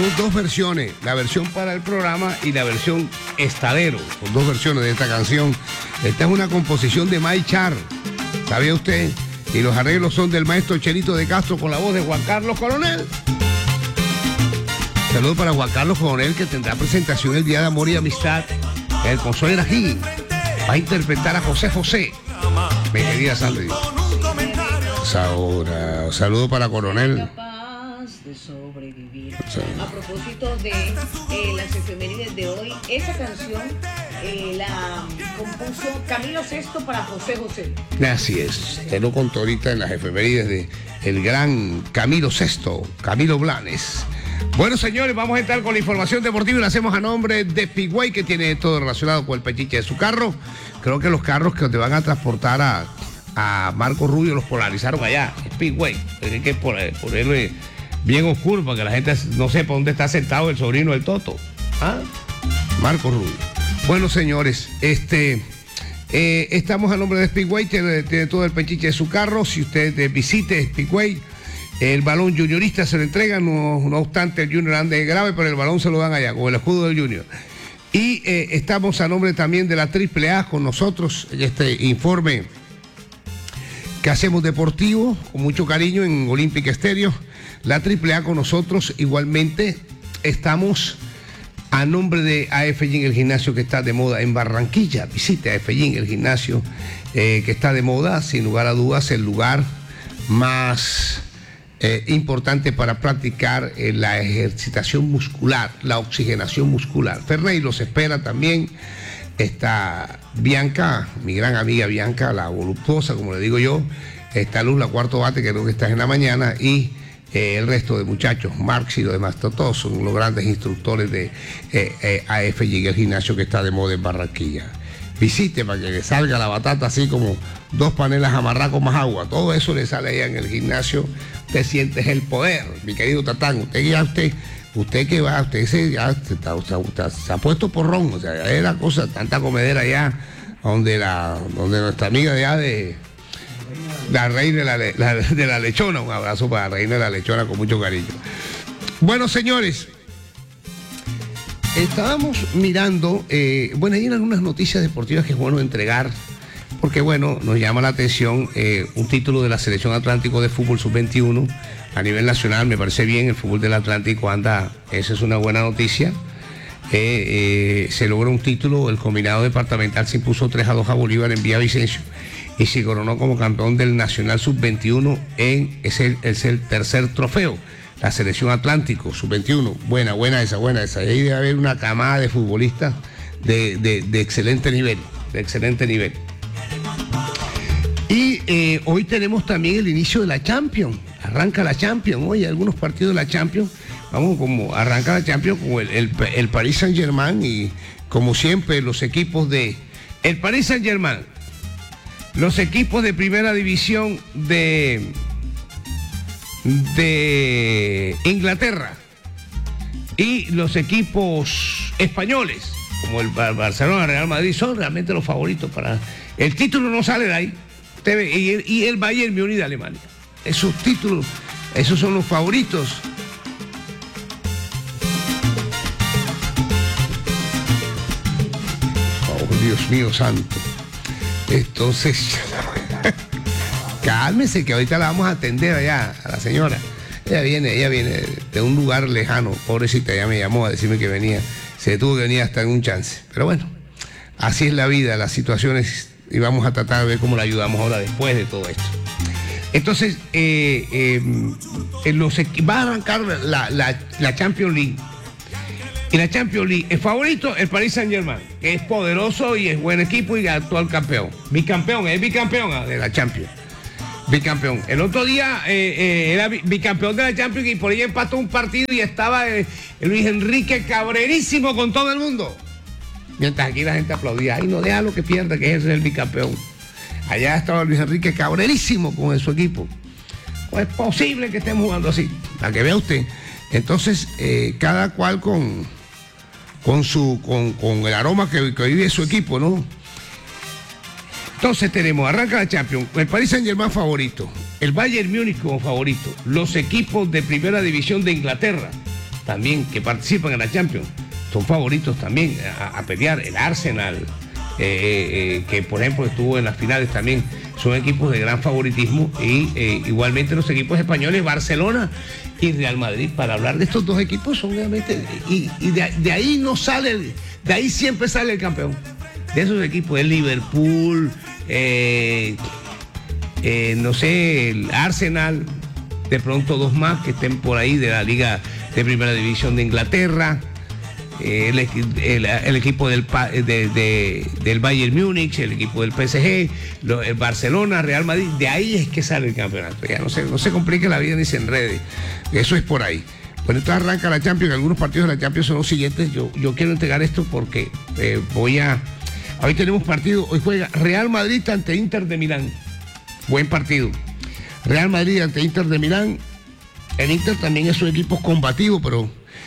Tenemos dos versiones, la versión para el programa y la versión estadero, con dos versiones de esta canción. Esta es una composición de May Char, ¿sabía usted? Y los arreglos son del maestro Chelito de Castro con la voz de Juan Carlos Coronel. Saludos para Juan Carlos Coronel, que tendrá presentación el Día de Amor y Amistad en el Consuelo Ají. Va a interpretar a José José. Mi querida Sandra. Ahora, saludos para Coronel. De sobrevivir. A propósito de las efemérides de hoy, esa canción la compuso Camilo VI para José José. Así es, te lo contó ahorita en las efemérides de el gran Camilo VI, Camilo Blanes. Bueno, señores, vamos a entrar con la información deportiva y lo hacemos a nombre de Speedway, que tiene todo relacionado con el pechiche de su carro. Creo que los carros que te van a transportar a Marco Rubio los polarizaron allá, Speedway. Hay que ponerle bien oscuro para que la gente no sepa dónde está sentado el sobrino del Toto. ¿Ah? Marco Rubio. Bueno, señores, estamos a nombre de Speedway, tiene todo el pechiche de su carro. Si usted visite Speedway, el balón juniorista se lo entrega, no obstante el junior ande grave, pero el balón se lo dan allá, con el escudo del junior. Y estamos a nombre también de la AAA con nosotros, en este informe que hacemos deportivo, con mucho cariño en Olympic Estéreo. La AAA con nosotros, igualmente estamos a nombre de AF Gym, el gimnasio que está de moda en Barranquilla. Visite AF Gym, el gimnasio que está de moda, sin lugar a dudas, el lugar más importante para practicar la ejercitación muscular, la oxigenación muscular. Ferney los espera también. Está Bianca, mi gran amiga Bianca, la voluptuosa, como le digo yo. Está Luz, la cuarto bate, que creo que está en la mañana, y el resto de muchachos, Marx y los demás, todos son los grandes instructores de AFG, el gimnasio que está de moda en Barranquilla. Visite para que le salga la batata así como dos panelas amarradas con más agua. Todo eso le sale allá en el gimnasio. Usted siente el poder, mi querido Tatán. Usted que va, usted se ha puesto porrón. O sea, es la cosa, tanta comedera allá, donde nuestra amiga allá de la reina de la lechona. Un abrazo para la reina de la lechona con mucho cariño. Bueno, señores, estábamos mirando, hay algunas noticias deportivas que es bueno entregar, porque bueno, nos llama la atención un título de la Selección Atlántico de Fútbol Sub-21 a nivel nacional. Me parece bien, el fútbol del Atlántico anda, esa es una buena noticia. Se logra un título, el combinado departamental se impuso 3-2 a Bolívar en Villavicencio y se coronó como campeón del Nacional Sub-21 es el tercer trofeo. La Selección Atlántico Sub-21, buena esa. Ahí debe haber una camada de futbolistas de excelente nivel, Y hoy tenemos también el inicio de la Champions. Arranca la Champions, hoy algunos partidos de la Champions. Vamos, como arranca la Champions con el Paris Saint-Germain y como siempre los equipos de el Paris Saint-Germain, los equipos de primera división de Inglaterra y los equipos españoles como el Barcelona, Real Madrid son realmente los favoritos para el título. No sale de ahí. Y el Bayern Múnich de Alemania. Esos títulos, esos son los favoritos. Oh, Dios mío santo. Entonces, cálmese que ahorita la vamos a atender allá a la señora. Ella viene de un lugar lejano, pobrecita, ella me llamó a decirme que venía. Se tuvo que venir hasta en un chance. Pero bueno, así es la vida, las situaciones, y vamos a tratar de ver cómo la ayudamos ahora después de todo esto. Entonces, va a arrancar la Champions League. Y la Champions League, el favorito, el Paris Saint-Germain, que es poderoso y es buen equipo y actual campeón. Bicampeón de la Champions. Bicampeón. El otro día era bicampeón de la Champions y por ahí empató un partido y estaba Luis Enrique cabrerísimo con todo el mundo. Mientras aquí la gente aplaudía. Ay, no, déjalo que pierda, que ese es el bicampeón. Allá estaba Luis Enrique cabrerísimo con su equipo. Pues es posible que estemos jugando así, para que vea usted. Entonces, cada cual con el aroma que vive su equipo, ¿no? Entonces arranca la Champions, el Paris Saint-Germain favorito, el Bayern Múnich como favorito, los equipos de primera división de Inglaterra, también que participan en la Champions son favoritos también a pelear. El Arsenal, que por ejemplo estuvo en las finales también, son equipos de gran favoritismo, y igualmente los equipos españoles, Barcelona y Real Madrid. Para hablar de estos dos equipos son realmente, y de ahí no sale, de ahí siempre sale el campeón de esos equipos, el Liverpool, no sé, el Arsenal, de pronto dos más que estén por ahí de la Liga de Primera División de Inglaterra, el equipo del Bayern Múnich, el equipo del PSG, el Barcelona, Real Madrid. De ahí es que sale el campeonato. Ya no se complique la vida ni se enrede. Eso es por ahí. Bueno, entonces arranca la Champions. Algunos partidos de la Champions son los siguientes. Yo quiero entregar esto porque hoy tenemos partido. Hoy juega Real Madrid ante Inter de Milán. Buen partido. Real Madrid ante Inter de Milán. El Inter también es un equipo combativo, pero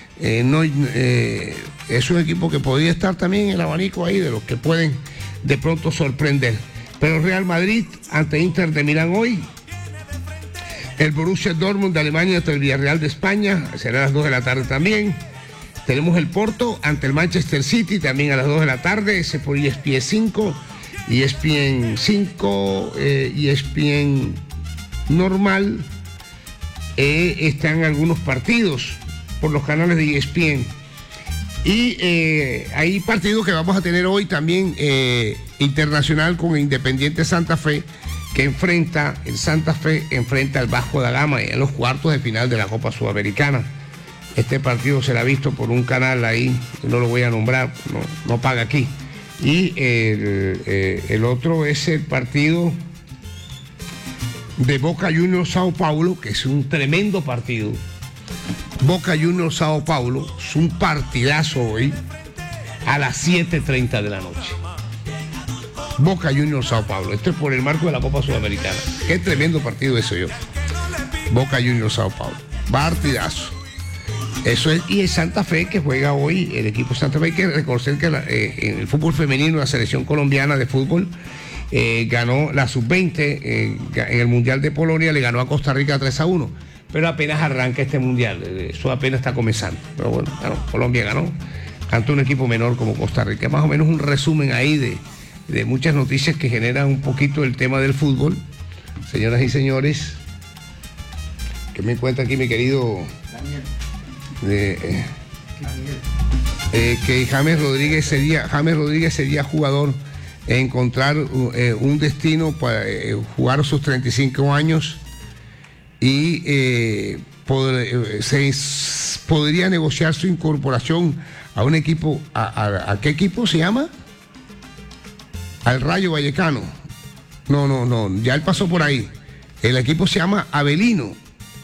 es un equipo que podría estar también en el abanico ahí de los que pueden de pronto sorprender. Pero Real Madrid ante Inter de Milán hoy. El Borussia Dortmund de Alemania ante el Villarreal de España, será a las 2 de la tarde también. Tenemos el Porto ante el Manchester City, también a las 2 de la tarde, ese por ESPN 5, ESPN 5, ESPN normal. Están algunos partidos por los canales de ESPN. Y hay partidos que vamos a tener hoy también, internacional, con Independiente Santa Fe, que enfrenta al Vasco da Gama en los cuartos de final de la Copa Sudamericana. Este partido será visto por un canal ahí, no lo voy a nombrar, no paga aquí. Y el otro es el partido de Boca Juniors Sao Paulo, que es un tremendo partido. Boca Juniors Sao Paulo, es un partidazo hoy a las 7:30 de la noche. Boca Juniors Sao Paulo, esto es por el marco de la Copa Sudamericana. Qué tremendo partido eso yo. Boca Juniors Sao Paulo, partidazo. Eso es, y el Santa Fe que juega hoy, el equipo Santa Fe, que reconocer que en el fútbol femenino, la selección colombiana de fútbol ganó la sub-20 en el Mundial de Polonia, le ganó a Costa Rica 3-1, pero apenas arranca este Mundial, eso apenas está comenzando. Pero bueno, Colombia ganó ante un equipo menor como Costa Rica. Más o menos un resumen ahí de muchas noticias que generan un poquito el tema del fútbol. Señoras y señores, ¿qué me cuenta aquí mi querido Daniel? Que James Rodríguez sería jugador, encontrar un destino para jugar sus 35 años y podría negociar su incorporación a un equipo. ¿A qué equipo se llama? Al Rayo Vallecano. No, ya él pasó por ahí. El equipo se llama Avelino,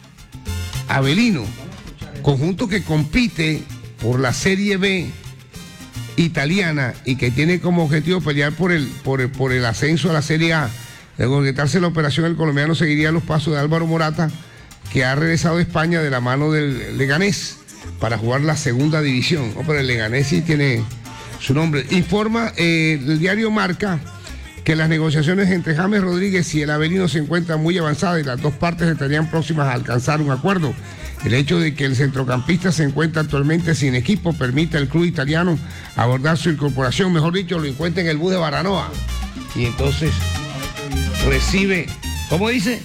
conjunto que compite por la Serie B italiana y que tiene como objetivo pelear por el ascenso a la Serie A. De concretarse la operación, el colombiano seguiría los pasos de Álvaro Morata, que ha regresado a España de la mano del Leganés para jugar la segunda división. Pero el Leganés sí tiene su nombre. Informa el diario Marca que las negociaciones entre James Rodríguez y el Avelino se encuentran muy avanzadas y las dos partes estarían próximas a alcanzar un acuerdo. El hecho de que el centrocampista se encuentra actualmente sin equipo permite al club italiano abordar su incorporación, mejor dicho, lo encuentra en el bus de Baranoa. Y entonces recibe, ¿cómo dice?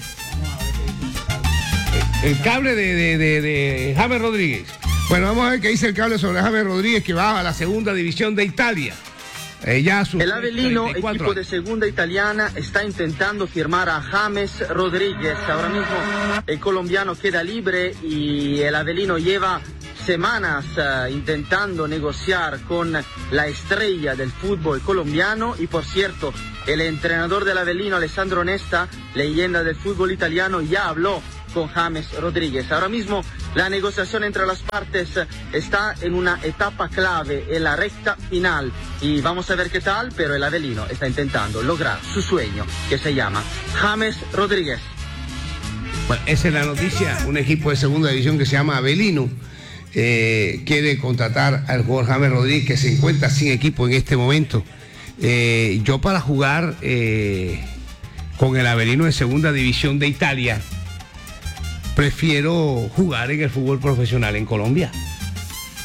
El cable de James Rodríguez. Bueno, vamos a ver qué dice el cable sobre James Rodríguez, que va a la segunda división de Italia. El Avelino, equipo de segunda italiana, está intentando firmar a James Rodríguez. Ahora mismo el colombiano queda libre y el Avelino lleva semanas intentando negociar con la estrella del fútbol colombiano. Y por cierto, el entrenador del Avelino, Alessandro Nesta, leyenda del fútbol italiano, ya habló con James Rodríguez. Ahora mismo la negociación entre las partes está en una etapa clave, en la recta final, y vamos a ver qué tal, pero el Avelino está intentando lograr su sueño, que se llama James Rodríguez. Bueno, esa es la noticia. Un equipo de segunda división que se llama Avelino quiere contratar al jugador James Rodríguez, que se encuentra sin equipo en este momento. Yo para jugar con el Avelino de segunda división de Italia, prefiero jugar en el fútbol profesional en Colombia.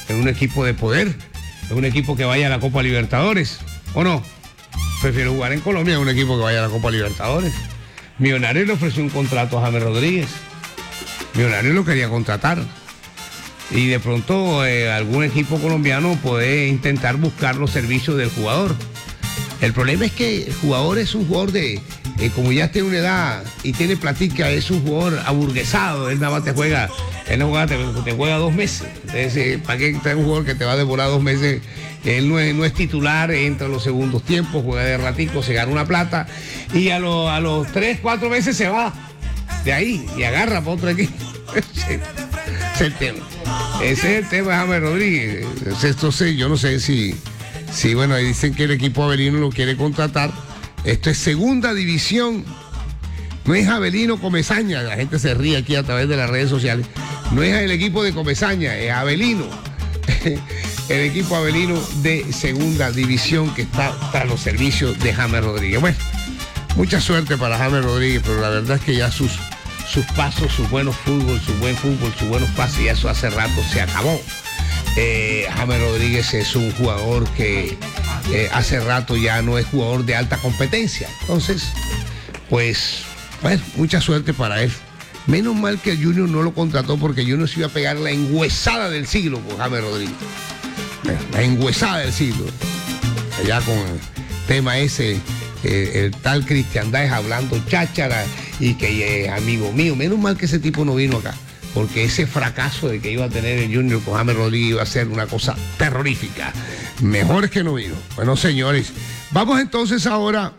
en un equipo de poder, en un equipo que vaya a la Copa Libertadores, ¿o no? Prefiero jugar en Colombia en un equipo que vaya a la Copa Libertadores. Millonarios le ofreció un contrato a James Rodríguez. Millonarios lo quería contratar. Y de pronto algún equipo colombiano puede intentar buscar los servicios del jugador. El problema es que el jugador es un jugador de, como ya tiene una edad y tiene platica, es un jugador aburguesado. Él nada más te juega 2 meses. Entonces, ¿para qué trae un jugador que te va a devorar 2 meses? Él no es titular, entra en los segundos tiempos, juega de ratico, se gana una plata y a los 3, 4 meses se va de ahí y agarra para otro equipo. Ese es el tema. Ese es el tema de James Rodríguez. Entonces, yo no sé si bueno, ahí dicen que el equipo Avelino lo quiere contratar. Esto es segunda división. No es Avelino Comesaña. La gente se ríe aquí a través de las redes sociales. No es el equipo de Comesaña, es Avelino. El equipo Avelino de segunda división que está tras los servicios de James Rodríguez. Bueno, mucha suerte para James Rodríguez, pero la verdad es que ya sus pasos, su buen fútbol, sus buenos pases, ya eso hace rato se acabó. James Rodríguez es un jugador que hace rato ya no es jugador de alta competencia. Entonces, pues, bueno, mucha suerte para él. Menos mal que el Junior no lo contrató porque Junior se iba a pegar la engüesada del siglo con James Rodríguez. La engüesada del siglo. Allá con el tema ese, el tal Cristian Daes hablando cháchara y que es amigo mío. Menos mal que ese tipo no vino acá, porque ese fracaso de que iba a tener el Junior con James Rodríguez iba a ser una cosa terrorífica. Mejor es que no vino. Bueno, señores, vamos entonces ahora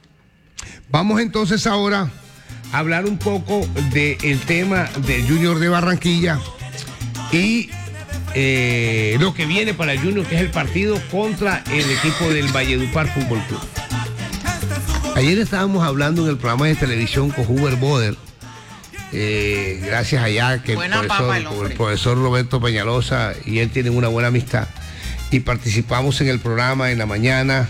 a hablar un poco del tema del Junior de Barranquilla y lo que viene para el Junior, que es el partido contra el equipo del Valledupar Fútbol Club. Ayer estábamos hablando en el programa de televisión con Hubert Boder. Gracias allá que el profesor Roberto Peñalosa y él tienen una buena amistad y participamos en el programa en la mañana,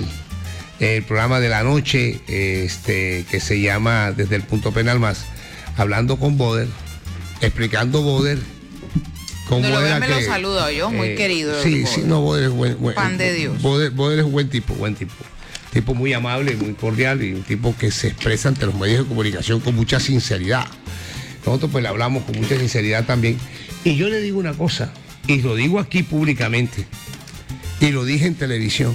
el programa de la noche, que se llama Desde el Punto Penal Más, hablando con Boder, explicando Boder cómo era que... Me lo saludo yo, muy querido. Sí, sí, no, Boder es buen pan de Dios. Boder es un buen tipo. Tipo muy amable, muy cordial y un tipo que se expresa ante los medios de comunicación con mucha sinceridad. Nosotros pues le hablamos con mucha sinceridad también. Y yo le digo una cosa, y lo digo aquí públicamente, y lo dije en televisión.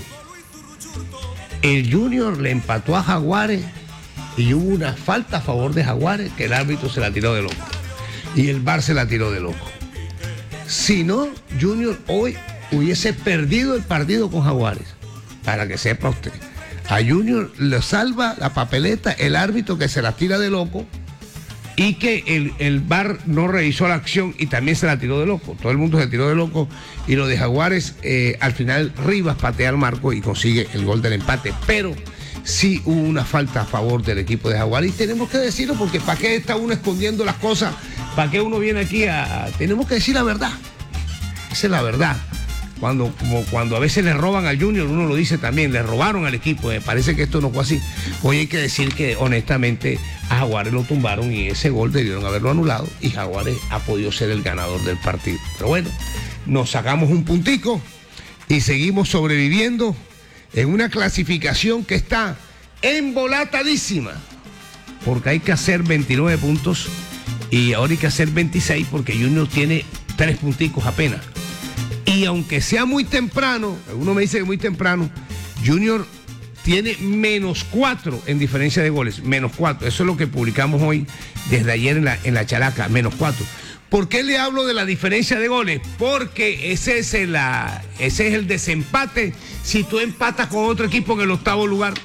El Junior le empató a Jaguares y hubo una falta a favor de Jaguares que el árbitro se la tiró de loco. Y el VAR se la tiró de loco. Si no, Junior hoy hubiese perdido el partido con Jaguares. Para que sepa usted. A Junior le salva la papeleta el árbitro que se la tira de loco y que el VAR no revisó la acción y también se la tiró de loco. Todo el mundo se tiró de loco y lo de Jaguares, al final Rivas patea al marco y consigue el gol del empate. Pero sí hubo una falta a favor del equipo de Jaguares y tenemos que decirlo porque ¿para qué está uno escondiendo las cosas? ¿Para qué uno viene aquí tenemos que decir la verdad? Esa es la verdad. Cuando a veces le roban al Junior, uno lo dice también, le robaron al equipo, me parece que esto no fue así. Hoy hay que decir que honestamente a Jaguares lo tumbaron y ese gol debieron haberlo anulado y Jaguares ha podido ser el ganador del partido. Pero bueno, nos sacamos un puntico y seguimos sobreviviendo en una clasificación que está embolatadísima, porque hay que hacer 29 puntos y ahora hay que hacer 26 porque Junior tiene 3 punticos apenas. Y aunque sea muy temprano, uno me dice que muy temprano, Junior tiene -4 en diferencia de goles, -4. Eso es lo que publicamos hoy desde ayer en la Chalaca, -4. ¿Por qué le hablo de la diferencia de goles? Porque ese es el desempate si tú empatas con otro equipo en el 8º lugar.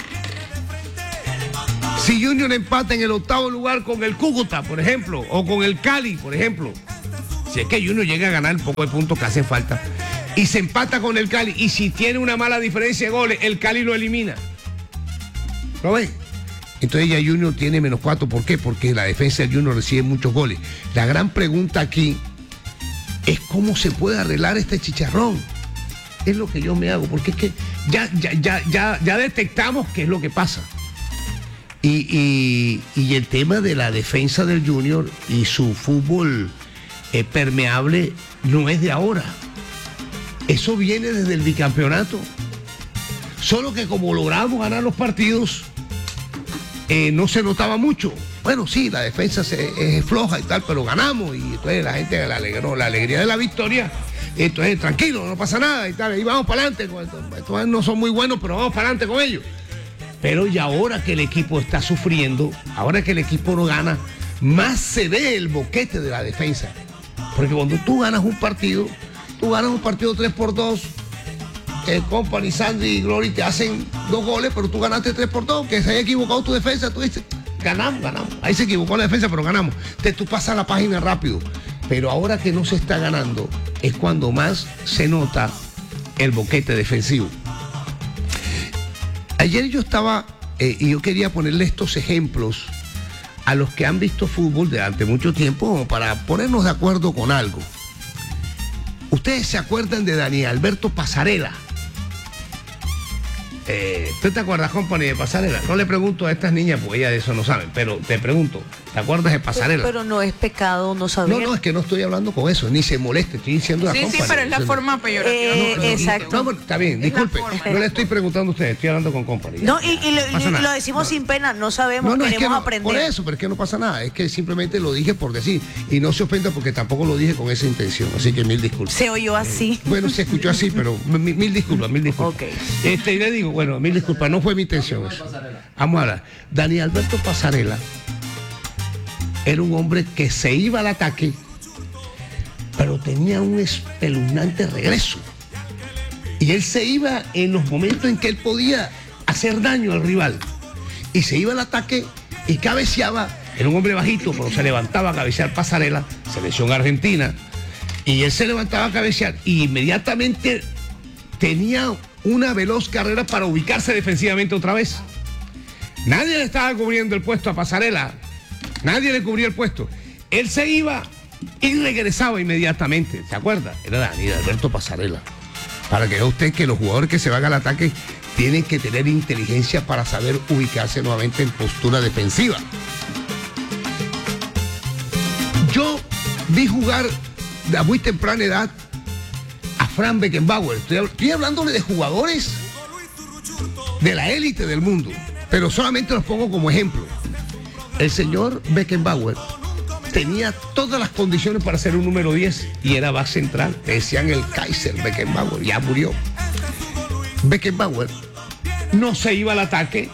Si Junior empata en el 8º lugar con el Cúcuta, por ejemplo, o con el Cali, por ejemplo, si es que Junior llega a ganar el poco de puntos que hacen falta y se empata con el Cali y si tiene una mala diferencia de goles, el Cali lo elimina. ¿Lo ven? Entonces ya Junior tiene -4. ¿Por qué? Porque la defensa del Junior recibe muchos goles. La gran pregunta aquí es cómo se puede arreglar este chicharrón. Es lo que yo me hago, porque es que ya detectamos qué es lo que pasa. Y el tema de la defensa del Junior y su fútbol permeable no es de ahora. Eso viene desde el bicampeonato. Solo que como logramos ganar los partidos, no se notaba mucho. Bueno, sí, la defensa es floja y tal, pero ganamos. Y entonces la gente le alegró la alegría de la victoria. Entonces, tranquilo, no pasa nada y tal. Y vamos para adelante. Estos no son muy buenos, pero vamos para adelante con ellos. Pero y ahora que el equipo está sufriendo, ahora que el equipo no gana, más se ve el boquete de la defensa. Porque cuando tú ganas un partido 3-2, Company, Sandy y Glory te hacen 2 goles, pero tú ganaste 3-2, que se haya equivocado tu defensa, tú dices, ganamos. Ahí se equivocó la defensa, pero ganamos. Entonces tú pasas la página rápido. Pero ahora que no se está ganando, es cuando más se nota el boquete defensivo. Ayer yo estaba, y yo quería ponerle estos ejemplos a los que han visto fútbol durante mucho tiempo, como para ponernos de acuerdo con algo. Ustedes se acuerdan de Daniel Alberto Pasarela. ¿Tú te acuerdas, Company, de Pasarela? No le pregunto a estas niñas, porque ellas de eso no saben, pero te pregunto, ¿te acuerdas de Pasarela? Pero no es pecado no saber. No, es que no estoy hablando con eso, ni se moleste, estoy diciendo la Company. Sí, pero es la forma peyorativa. Exacto. No, está bien, disculpe, no le estoy preguntando a ustedes, estoy hablando con Company. No, y lo decimos sin pena, no sabemos, queremos es que aprender. Por eso, pero es que no pasa nada, es que simplemente lo dije por decir, y no se ofenda porque tampoco lo dije con esa intención, así que mil disculpas. Se oyó así. Bueno, se escuchó así, pero mil disculpas. Ok. Y le digo, bueno, mil disculpas, no fue mi intención eso. Vamos a hablar. Daniel Alberto Pasarela era un hombre que se iba al ataque, pero tenía un espeluznante regreso. Y él se iba en los momentos en que él podía hacer daño al rival. Y se iba al ataque y cabeceaba. Era un hombre bajito, pero se levantaba a cabecear. Pasarela, selección argentina. Y él se levantaba a cabecear y inmediatamente tenía una veloz carrera para ubicarse defensivamente otra vez. Nadie le estaba cubriendo el puesto a Pasarela. Nadie le cubría el puesto. Él se iba y regresaba inmediatamente. ¿Se acuerda? Era Daniel Alberto Pasarela. Para que vea usted que los jugadores que se van al ataque tienen que tener inteligencia para saber ubicarse nuevamente en postura defensiva. Yo vi jugar a muy temprana edad a Franz Beckenbauer. Estoy hablándole de jugadores de la élite del mundo, pero solamente los pongo como ejemplo. El señor Beckenbauer tenía todas las condiciones para ser un número 10 y era back central. Le decían el Kaiser Beckenbauer, ya murió. Beckenbauer no se iba al ataque.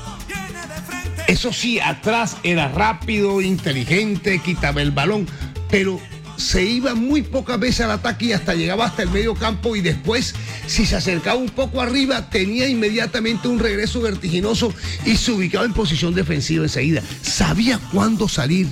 Eso sí, atrás era rápido, inteligente, quitaba el balón, pero se iba muy pocas veces al ataque y hasta llegaba hasta el medio campo, y después, si se acercaba un poco arriba, tenía inmediatamente un regreso vertiginoso y se ubicaba en posición defensiva enseguida. Sabía cuándo salir.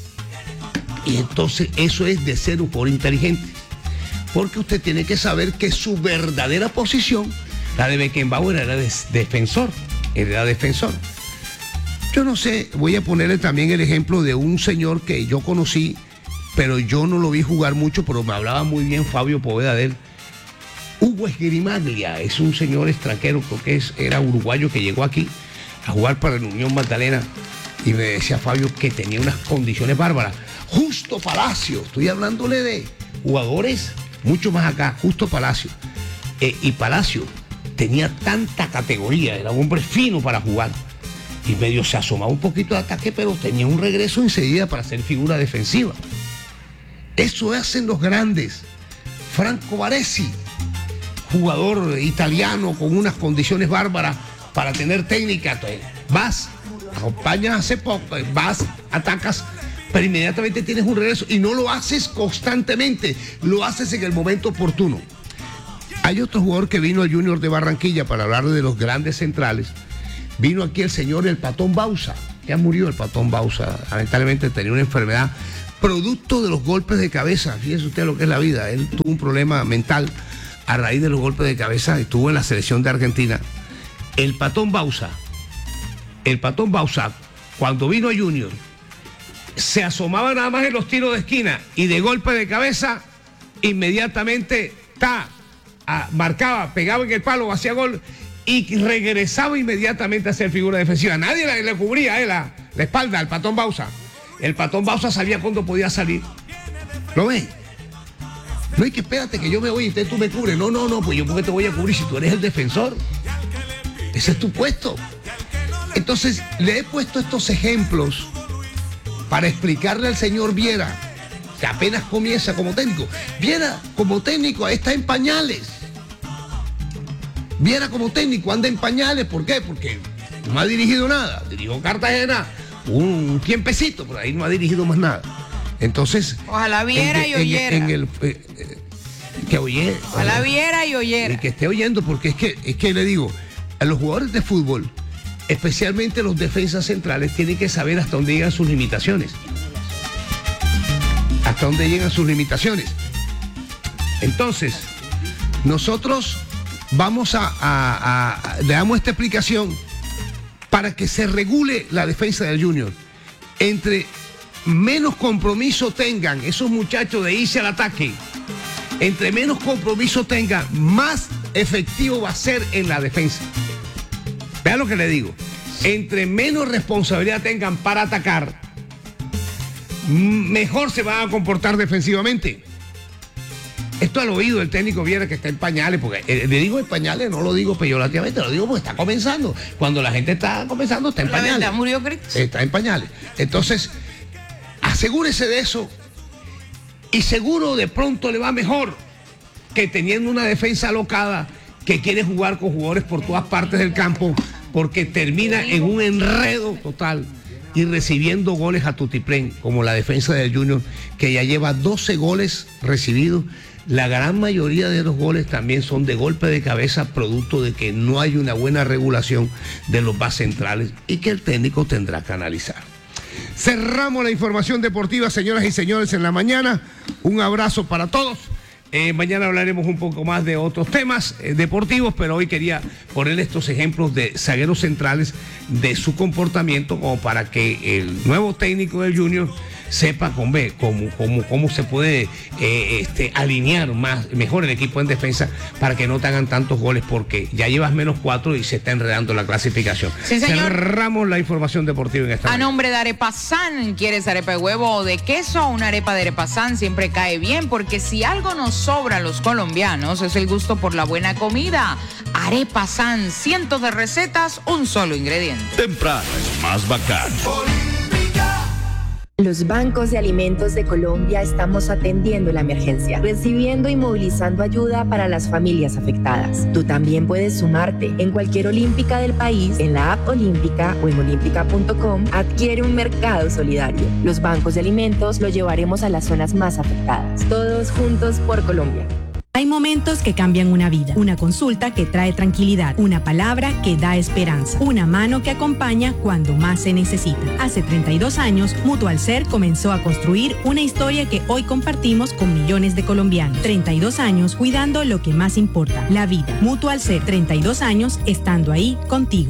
Y entonces eso es de ser un jugador inteligente. Porque usted tiene que saber que su verdadera posición, la de Beckenbauer, era defensor. Era defensor. Yo no sé, voy a ponerle también el ejemplo de un señor que yo conocí, pero yo no lo vi jugar mucho, pero me hablaba muy bien Fabio Poveda de él. Hugo Esgrimaglia es un señor extranjero, creo que era uruguayo, que llegó aquí a jugar para la Unión Magdalena, y me decía Fabio que tenía unas condiciones bárbaras. Justo Palacio, estoy hablándole de jugadores mucho más acá, Justo Palacio. Y Palacio tenía tanta categoría, era un hombre fino para jugar. Y medio se asomaba un poquito de ataque, pero tenía un regreso enseguida para ser figura defensiva. Eso hacen los grandes. Franco Baresi, jugador italiano con unas condiciones bárbaras para tener técnica. Entonces, vas, acompañas hace poco, vas, atacas, pero inmediatamente tienes un regreso y no lo haces constantemente, lo haces en el momento oportuno. Hay otro jugador que vino al Junior de Barranquilla para hablar de los grandes centrales. Vino aquí el señor El Patón Bausa. Ya murió el Patón Bausa. Lamentablemente tenía una enfermedad producto de los golpes de cabeza. Fíjese usted lo que es la vida. Él tuvo un problema mental a raíz de los golpes de cabeza. Estuvo en la selección de Argentina. El Patón Bausa, cuando vino a Junior, se asomaba nada más en los tiros de esquina y de golpe de cabeza, inmediatamente marcaba, pegaba en el palo, hacía gol y regresaba inmediatamente a ser figura defensiva. Nadie le cubría la espalda al Patón Bausa. El Patón Bausa sabía cuándo podía salir. ¿Lo ven? No hay que espérate que yo me voy y tú me cubres. No, pues yo porque te voy a cubrir si tú eres el defensor. Ese es tu puesto. Entonces, le he puesto estos ejemplos para explicarle al señor Viera, que apenas comienza como técnico. Viera como técnico está en pañales. Viera como técnico anda en pañales. ¿Por qué? Porque no ha dirigido nada. Dirigió Cartagena un tiempecito, pero ahí no ha dirigido más nada. Entonces, ojalá viera y oyera. Que oyera. Ojalá viera y oyera. Y que esté oyendo, porque es que le digo, a los jugadores de fútbol, especialmente los defensas centrales, tienen que saber hasta dónde llegan sus limitaciones. Hasta dónde llegan sus limitaciones. Entonces, nosotros vamos le damos esta explicación para que se regule la defensa del Junior. Entre menos compromiso tengan esos muchachos de irse al ataque, entre menos compromiso tengan, más efectivo va a ser en la defensa. Vean lo que le digo. Entre menos responsabilidad tengan para atacar, mejor se van a comportar defensivamente. Esto al oído del técnico Viera, que está en pañales, porque le digo en pañales, no lo digo peyorativamente, lo digo porque está comenzando. Cuando la gente está comenzando, está en pañales. La verdad, murió Cristo. Está en pañales. Entonces, asegúrese de eso y seguro de pronto le va mejor que teniendo una defensa alocada que quiere jugar con jugadores por todas partes del campo, porque termina en un enredo total y recibiendo goles a tutiplén, como la defensa del Junior, que ya lleva 12 goles recibidos. La gran mayoría de los goles también son de golpe de cabeza, producto de que no hay una buena regulación de los bases centrales y que el técnico tendrá que analizar. Cerramos la información deportiva, señoras y señores, en la mañana. Un abrazo para todos. Mañana hablaremos un poco más de otros temas deportivos, pero hoy quería poner estos ejemplos de zagueros centrales, de su comportamiento, como para que el nuevo técnico del Junior sepa cómo se puede alinear mejor el equipo en defensa para que no te hagan tantos goles, porque ya llevas -4 y se está enredando la clasificación. Sí, señor. Cerramos la información deportiva en esta mañana. nombre de Arepasán, ¿quieres arepa de huevo o de queso? Una arepa de Arepasán siempre cae bien, porque si algo nos sobra a los colombianos es el gusto por la buena comida. Arepasán, cientos de recetas, un solo ingrediente. Temprano es más bacán. Los bancos de alimentos de Colombia estamos atendiendo la emergencia, recibiendo y movilizando ayuda para las familias afectadas. Tú también puedes sumarte. En cualquier olímpica del país, en la app Olímpica o en olímpica.com, adquiere un mercado solidario. Los bancos de alimentos lo llevaremos a las zonas más afectadas. Todos juntos por Colombia. Hay momentos que cambian una vida, una consulta que trae tranquilidad, una palabra que da esperanza, una mano que acompaña cuando más se necesita. Hace 32 años, Mutualser comenzó a construir una historia que hoy compartimos con millones de colombianos. 32 años cuidando lo que más importa, la vida. Mutualser, 32 años estando ahí contigo.